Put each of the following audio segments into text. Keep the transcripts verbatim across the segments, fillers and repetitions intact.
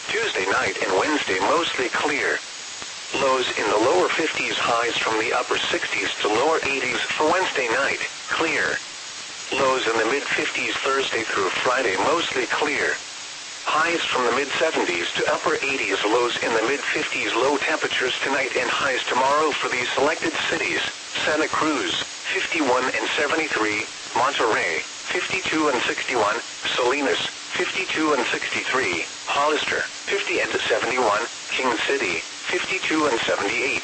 Tuesday night and Wednesday mostly clear. Lows in the lower fifties, highs from the upper sixties to lower eighties for Wednesday night, clear. Lows in the mid-fifties Thursday through Friday, mostly clear. Highs from the mid-seventies to upper eighties, lows in the mid-fifties, low temperatures tonight and highs tomorrow for these selected cities: Santa Cruz, fifty-one and seventy-three, Monterey, fifty-two and sixty-one, Salinas, fifty-two and sixty-three, Hollister, fifty and seventy-one, King City, fifty-two and seventy-eight.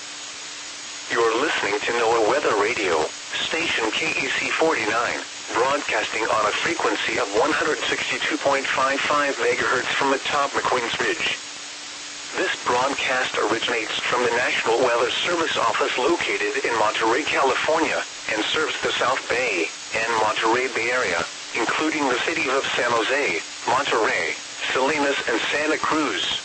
You're listening to NOAA Weather Radio, station K E C forty-nine, broadcasting on a frequency of one hundred sixty-two point five five megahertz from atop McQueen's Ridge. This broadcast originates from the National Weather Service office located in Monterey, California, and serves the South Bay and Monterey Bay Area, including the cities of San Jose, Monterey, Salinas, and Santa Cruz.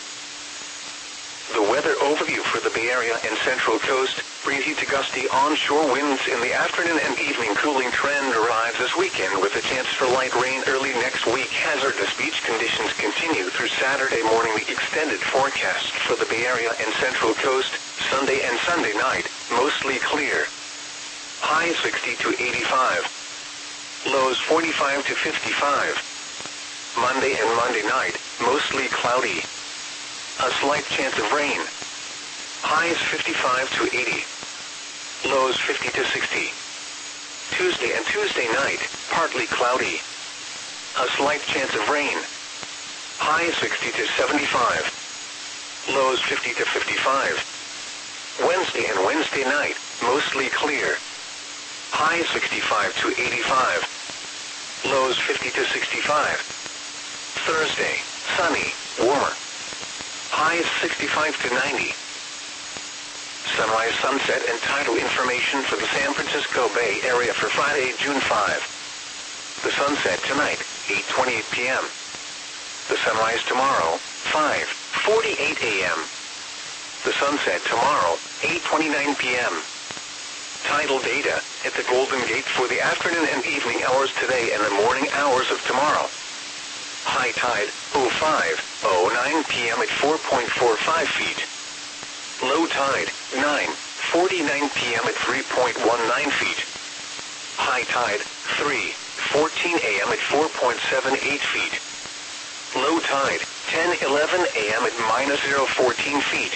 The weather overview for the Bay Area and Central Coast: breezy to gusty onshore winds in the afternoon and evening. Cooling trend arrives this weekend with a chance for light rain early next week. Hazardous beach conditions continue through Saturday morning. The extended forecast for the Bay Area and Central Coast: Sunday and Sunday night, mostly clear. Highs sixty to eighty-five. Lows forty-five to fifty-five. Monday and Monday night, mostly cloudy. A slight chance of rain. Highs fifty-five to eighty. Lows fifty to sixty. Tuesday and Tuesday night, partly cloudy. A slight chance of rain. Highs sixty to seventy-five. Lows fifty to fifty-five. Wednesday and Wednesday night, mostly clear. Highs sixty-five to eighty-five. Lows fifty to sixty-five. Thursday, sunny, warmer. Highs sixty-five to ninety. Sunrise, sunset, and tidal information for the San Francisco Bay Area for Friday, June fifth. The sunset tonight, eight twenty-eight p m The sunrise tomorrow, five forty-eight a m The sunset tomorrow, eight twenty-nine p m Tidal data at the Golden Gate for the afternoon and evening hours today and the morning hours of tomorrow. High tide, oh five oh nine p m at four point four five feet. Low tide, nine forty-nine p m at three point one nine feet. High tide, three fourteen a m at four point seven eight feet. Low tide, ten eleven a m at minus zero fourteen feet.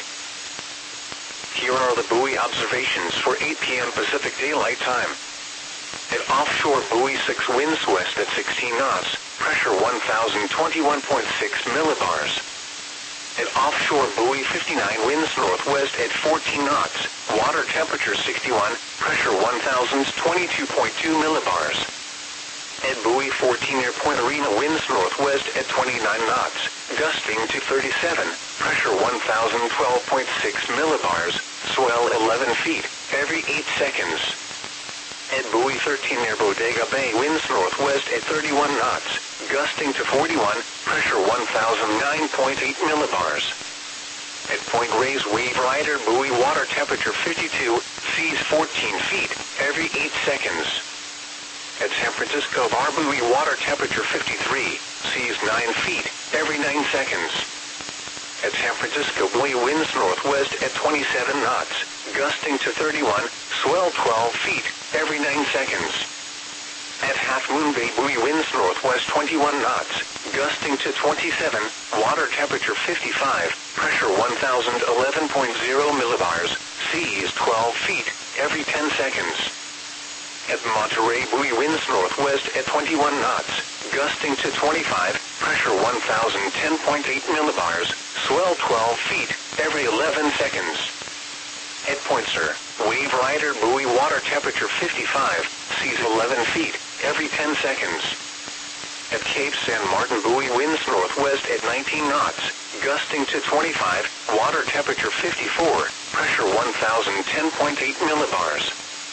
Here are the buoy observations for eight p m Pacific Daylight Time. At offshore buoy six, winds west at sixteen knots, pressure one thousand twenty-one point six millibars. At offshore buoy fifty-nine, winds northwest at fourteen knots, water temperature sixty-one, pressure one thousand twenty-two point two millibars. At buoy fourteen near Point Arena, winds northwest at twenty-nine knots, gusting to thirty-seven, pressure one thousand twelve point six millibars, swell eleven feet every eight seconds. At buoy thirteen near Bodega Bay, winds northwest at thirty-one knots, gusting to forty-one, pressure one thousand nine point eight millibars. At Point Reyes, wave rider buoy, water temperature fifty-two, seas fourteen feet every eight seconds. At San Francisco Bar buoy, water temperature fifty-three, seas nine feet every nine seconds. At San Francisco buoy, winds northwest at twenty-seven knots, gusting to thirty-one, swell twelve feet every nine seconds. At Half Moon Bay buoy, winds northwest twenty-one knots, gusting to twenty-seven, water temperature fifty-five, pressure one thousand eleven point zero millibars, seas twelve feet every ten seconds. At Monterey buoy, winds northwest at twenty-one knots, gusting to twenty-five, pressure one thousand ten point eight millibars, swell twelve feet every eleven seconds. At Point Sur, wave rider buoy, water temperature fifty-five, seas eleven feet every ten seconds. At Cape San Martin buoy, winds northwest at nineteen knots, gusting to twenty-five, water temperature fifty-four, pressure one thousand ten point eight millibars.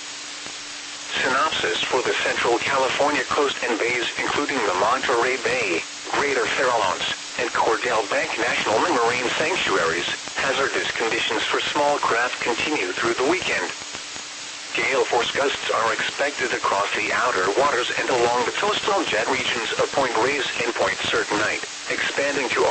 Synopsis for the Central California coast and bays, including the Monterey Bay, Greater Farallones, and Cordell Bank National Marine Sanctuaries. Hazardous conditions for small craft continue through the weekend. Gale force gusts are expected across the outer waters and along the coastal jet regions of Point Reyes and Point Sur tonight, expanding to